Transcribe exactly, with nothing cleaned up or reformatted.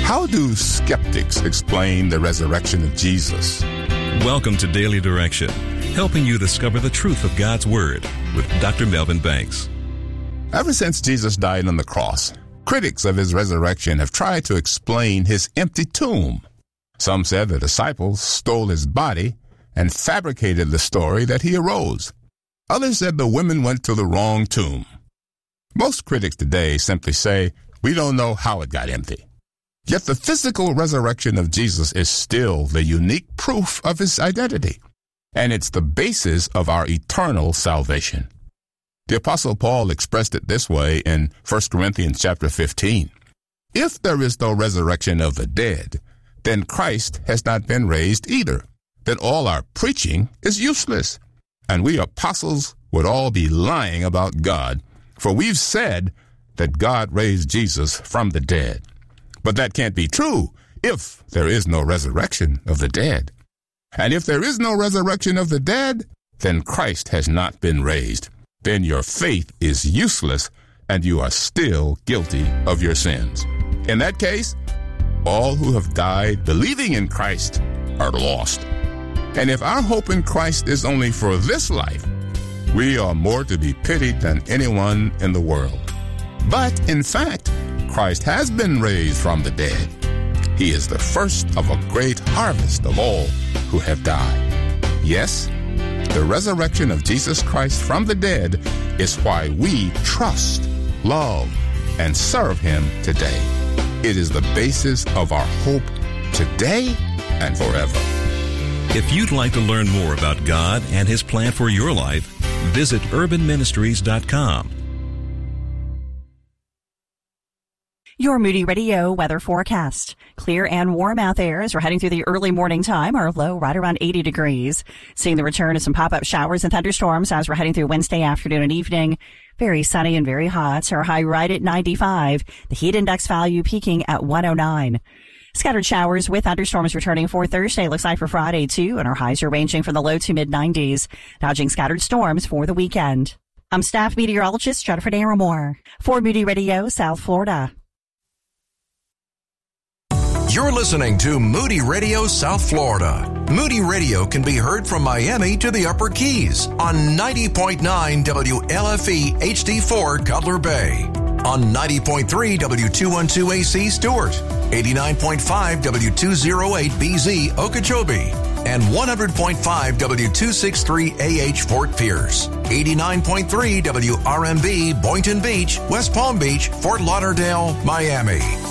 How do skeptics explain the resurrection of Jesus? Welcome to Daily Direction, helping you discover the truth of God's Word with Doctor Melvin Banks. Ever since Jesus died on the cross, critics of his resurrection have tried to explain his empty tomb. Some said the disciples stole his body and fabricated the story that he arose. Others said the women went to the wrong tomb. Most critics today simply say, we don't know how it got empty. Yet the physical resurrection of Jesus is still the unique proof of his identity, and it's the basis of our eternal salvation. The Apostle Paul expressed it this way in First Corinthians chapter fifteen. If there is no resurrection of the dead, then Christ has not been raised either. Then all our preaching is useless, and we apostles would all be lying about God, for we've said that God raised Jesus from the dead. But that can't be true if there is no resurrection of the dead. And if there is no resurrection of the dead, then Christ has not been raised. Then your faith is useless and you are still guilty of your sins. In that case, all who have died believing in Christ are lost. And if our hope in Christ is only for this life, we are more to be pitied than anyone in the world. But in fact, Christ has been raised from the dead. He is the first of a great harvest of all who have died. Yes, the resurrection of Jesus Christ from the dead is why we trust, love, and serve him today. It is the basis of our hope today and forever. If you'd like to learn more about God and his plan for your life, visit urban ministries dot com. Your Moody Radio weather forecast. Clear and warm out there as we're heading through the early morning time. Our low right around eighty degrees. Seeing the return of some pop-up showers and thunderstorms as we're heading through Wednesday afternoon and evening. Very sunny and very hot. Our high right at ninety-five. The heat index value peaking at one oh nine. Scattered showers with thunderstorms returning for Thursday. Looks like for Friday too. And our highs are ranging from the low to mid nineties. Dodging scattered storms for the weekend. I'm staff meteorologist Jennifer Naramore for Moody Radio, South Florida. You're listening to Moody Radio South Florida. Moody Radio can be heard from Miami to the Upper Keys on ninety point nine W L F E H D four Cutler Bay, on ninety point three W two twelve A C Stewart, eighty-nine point five W two oh eight B Z Okeechobee, and one hundred point five W two sixty-three A H Fort Pierce, eighty-nine point three W R M B Boynton Beach, West Palm Beach, Fort Lauderdale, Miami.